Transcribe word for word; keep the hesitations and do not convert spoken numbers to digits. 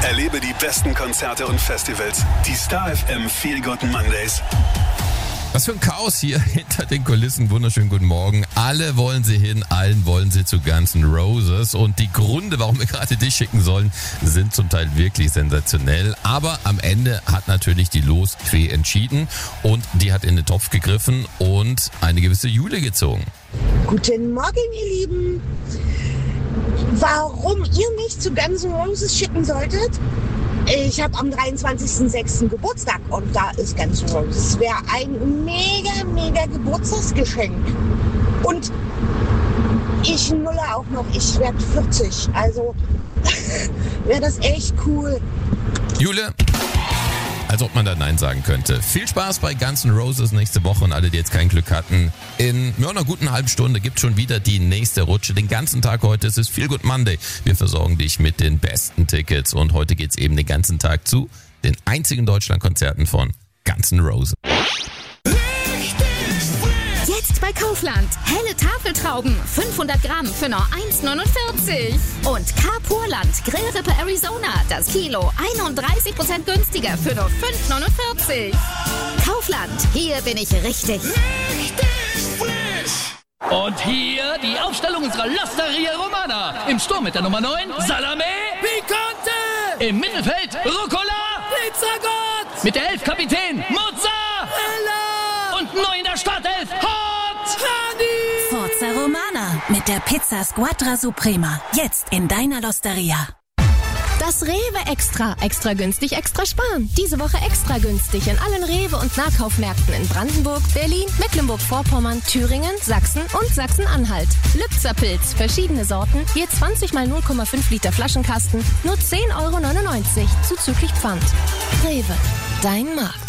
Erlebe die besten Konzerte und Festivals. Die Star F M Feel Good Mondays. Was für ein Chaos hier hinter den Kulissen. Wunderschönen guten Morgen. Alle wollen sie hin, allen wollen sie zu Guns N' Roses. Und die Gründe, warum wir gerade dich schicken sollen, sind zum Teil wirklich sensationell. Aber am Ende hat natürlich die Losfee entschieden und die hat in den Topf gegriffen und eine gewisse Jule gezogen. Guten Morgen, ihr Lieben. Warum ihr mich zu Guns N' Roses schicken solltet? Ich habe am dreiundzwanzigsten sechsten Geburtstag und da ist Guns N' Roses. Wäre ein mega, mega Geburtstagsgeschenk. Und ich nulle auch noch, ich werde vierzig. Also wäre das echt cool. Jule, als ob man da Nein sagen könnte. Viel Spaß bei Guns N' Roses nächste Woche und alle, die jetzt kein Glück hatten. In ja, einer guten halben Stunde gibt es schon wieder die nächste Rutsche. Den ganzen Tag heute. Es ist Feel Good Monday. Wir versorgen dich mit den besten Tickets und heute geht es eben den ganzen Tag zu den einzigen Deutschlandkonzerten von Guns N' Roses. Jetzt bei Kaufland. Helle Tafeltrauben, fünfhundert Gramm für nur eins neunundvierzig. Und Carpurland Grillrippe Arizona, das Kilo einunddreißig Prozent günstiger für nur fünf neunundvierzig. Kaufland, hier bin ich richtig. Richtig frisch. Und hier die Aufstellung unserer L'Osteria Romana. Im Sturm mit der Nummer neun, Salame Picante. Im Mittelfeld, Rucola Pizzagott. Mit der elf Kapitän, Mozzarella. Und neu in der Startelf, Hot Honey. Forza Romana mit der Pizza Squadra Suprema. Jetzt in deiner L'Osteria. Das Rewe Extra. Extra günstig, extra sparen. Diese Woche extra günstig in allen Rewe- und Nahkaufmärkten in Brandenburg, Berlin, Mecklenburg-Vorpommern, Thüringen, Sachsen und Sachsen-Anhalt. Lübzer Pilz, verschiedene Sorten, je zwanzig mal null Komma fünf Liter Flaschenkasten, nur zehn Euro neunundneunzig, zuzüglich Pfand. Rewe, dein Markt.